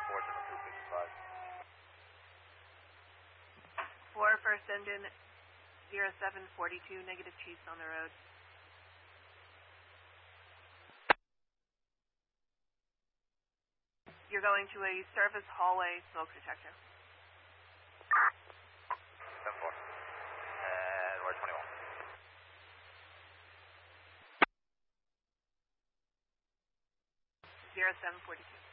4 first engine, 0742, negative Chiefs on the road. You're going to a service hallway smoke detector. 10-4. And we're 21. 0742.